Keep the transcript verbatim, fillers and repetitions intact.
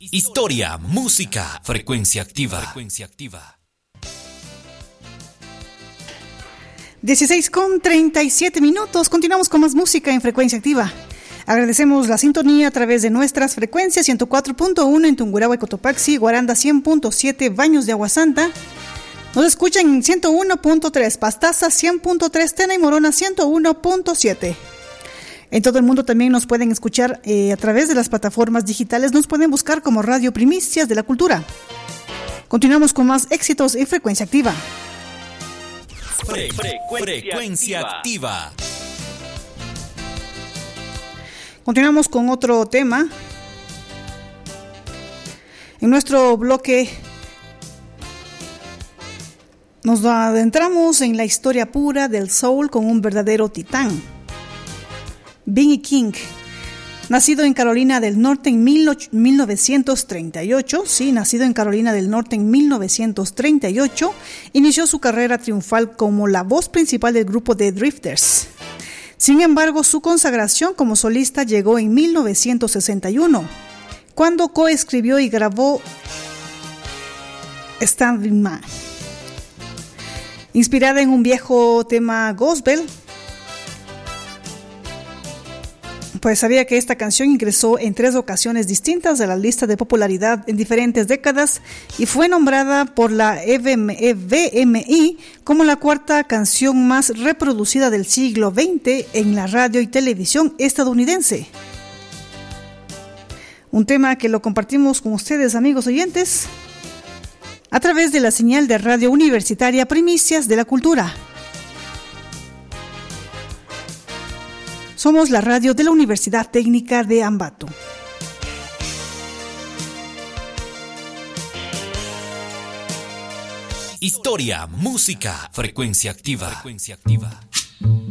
Historia, música, frecuencia activa. Frecuencia activa. dieciséis con treinta y siete minutos. Continuamos con más música en frecuencia activa. Agradecemos la sintonía a través de nuestras frecuencias ciento cuatro punto uno en Tungurahua y Cotopaxi, Guaranda cien punto siete, Baños de Agua Santa. Nos escuchan en ciento uno punto tres, Pastaza cien punto tres, Tena y Morona ciento uno punto siete. En todo el mundo también nos pueden escuchar eh, a través de las plataformas digitales. Nos pueden buscar como Radio Primicias de la Cultura. Continuamos con más éxitos en frecuencia activa. Fre- frecuencia, frecuencia activa. activa. Continuamos con otro tema. En nuestro bloque nos adentramos en la historia pura del soul con un verdadero titán. B B King, nacido en Carolina del Norte en mil novecientos treinta y ocho, sí, nacido en Carolina del Norte en mil novecientos treinta y ocho, inició su carrera triunfal como la voz principal del grupo The Drifters. Sin embargo, su consagración como solista llegó en mil novecientos sesenta y uno, cuando coescribió y grabó Standing Man, inspirada en un viejo tema gospel. Pues sabía que esta canción ingresó en tres ocasiones distintas a la lista de popularidad en diferentes décadas y fue nombrada por la E V M I como la cuarta canción más reproducida del siglo veinte en la radio y televisión estadounidense. Un tema que lo compartimos con ustedes, amigos oyentes, a través de la señal de radio universitaria Primicias de la Cultura. Somos la radio de la Universidad Técnica de Ambato. Historia, música, frecuencia activa. Frecuencia activa.